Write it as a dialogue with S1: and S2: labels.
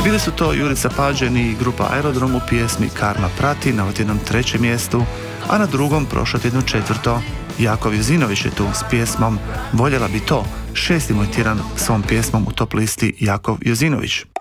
S1: Bili su to Jurica Pađen i grupa Aerodrom u pjesmi Karma prati na otjednom 3. mjestu, a na drugom prošlotjedno 4. Jakov Jozinović je tu s pjesmom Voljela bi to, 6. moj tiran svom pjesmom u top listi Jakov Jozinović.